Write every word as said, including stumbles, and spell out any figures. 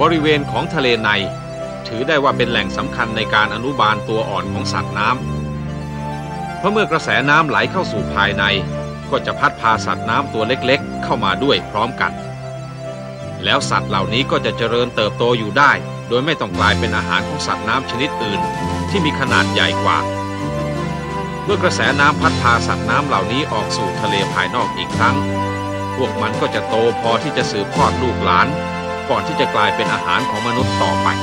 ริเวณของทะเลในถือได้ว่าเป็นแหล่งสำคัญในการอนุบาลตัวอ่อนของสัตว์น้ำเพราะเมื่อกระแสน้ำไหลเข้าสู่ภายในก็จะพัดพาสัตว์น้ำตัวเล็กๆเข้ามาด้วยพร้อมกันแล้วสัตว์เหล่านี้ก็จะเจริญเติบโตอยู่ได้โดยไม่ต้องกลายเป็นอาหารของสัตว์น้ำชนิดอื่นที่มีขนาดใหญ่กว่าเมื่อกระแสน้ำพัดพาสัตว์น้ำเหล่านี้ออกสู่ทะเลภายนอกอีกครั้งพวกมันก็จะโตพอที่จะสืบทอดลูกหลานก่อนที่จะกลายเป็นอาหารของมนุษย์ต่อไป